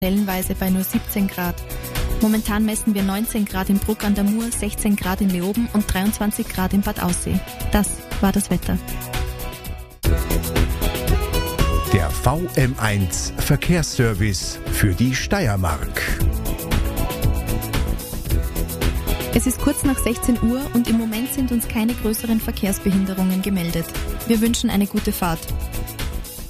stellenweise bei nur 17 Grad. Momentan messen wir 19 Grad in Bruck an der Mur, 16 Grad in Leoben und 23 Grad in Bad Aussee. Das war das Wetter. Der VM1 Verkehrsservice für die Steiermark. Es ist kurz nach 16 Uhr und im Moment sind uns keine größeren Verkehrsbehinderungen gemeldet. Wir wünschen eine gute Fahrt.